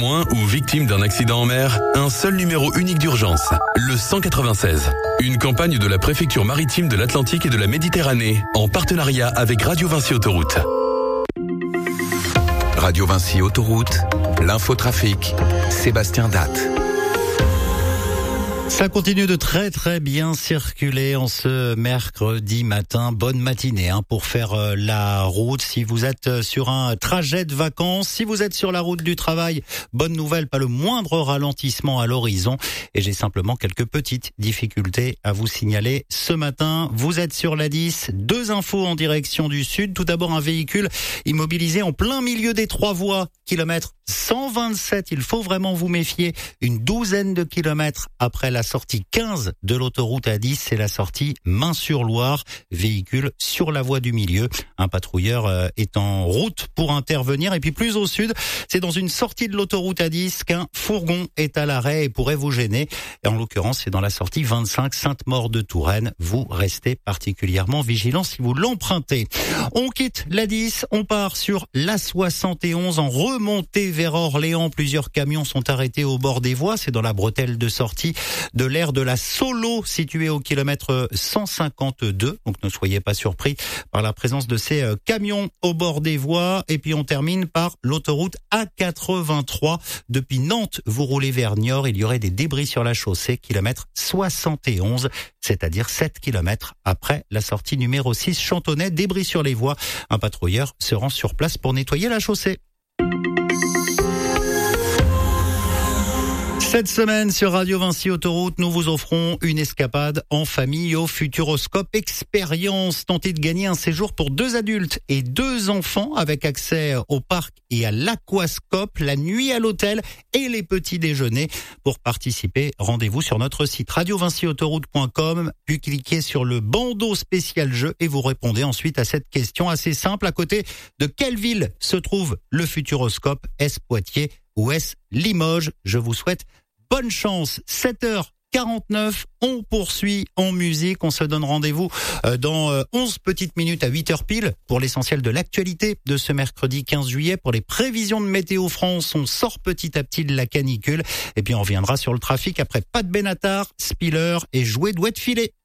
Ou victime d'un accident en mer, un seul numéro unique d'urgence, le 196. Une campagne de la préfecture maritime de l'Atlantique et de la Méditerranée, en partenariat avec Radio Vinci Autoroute. Radio Vinci Autoroute, l'infotrafic, Sébastien Datte. Ça continue de très très bien circuler en ce mercredi matin. Bonne matinée pour faire la route. Si vous êtes sur un trajet de vacances, si vous êtes sur la route du travail, bonne nouvelle, pas le moindre ralentissement à l'horizon. Et j'ai simplement quelques petites difficultés à vous signaler ce matin. Vous êtes sur la 10, 2 infos en direction du sud. Tout d'abord, un véhicule immobilisé en plein milieu des 3 voies, kilomètre 127. Il faut vraiment vous méfier. Une douzaine de kilomètres après la sortie 15 de l'autoroute A10, c'est la sortie Main-sur-Loire. Véhicule sur la voie du milieu. Un patrouilleur est en route pour intervenir. Et puis plus au sud, c'est dans une sortie de l'autoroute A10 qu'un fourgon est à l'arrêt et pourrait vous gêner. Et en l'occurrence, c'est dans la sortie 25 Sainte-Maure-de-Touraine. Vous restez particulièrement vigilant si vous l'empruntez. On quitte l'A10, on part sur l'A71 en remontée vers Orléans. Plusieurs camions sont arrêtés au bord des voies. C'est dans la bretelle de sortie de l'aire de la Solo, située au kilomètre 152. Donc ne soyez pas surpris par la présence de ces camions au bord des voies. Et puis on termine par l'autoroute A83. Depuis Nantes, vous roulez vers Niort. Il y aurait des débris sur la chaussée, kilomètre 71, c'est-à-dire 7 kilomètres après la sortie numéro 6 Chantonnay. Débris sur les voies. Un patrouilleur se rend sur place pour nettoyer la chaussée. Cette semaine sur Radio Vinci Autoroute, nous vous offrons une escapade en famille au Futuroscope Expérience. Tentez de gagner un séjour pour 2 adultes et 2 enfants avec accès au parc et à l'aquascope, la nuit à l'hôtel et les petits déjeuners. Pour participer, rendez-vous sur notre site radiovinciautoroute.com, puis cliquez sur le bandeau spécial jeu et vous répondez ensuite à cette question assez simple. À côté de quelle ville se trouve le Futuroscope? Est-ce Poitiers ou est-ce Limoges? Je vous souhaite bonne chance. 7h49, on poursuit en musique. On se donne rendez-vous dans 11 petites minutes à 8h pile pour l'essentiel de l'actualité de ce mercredi 15 juillet. Pour les prévisions de Météo France, on sort petit à petit de la canicule. Et puis on reviendra sur le trafic après Pat Benatar, Spiller et Jouet Douet de Filet.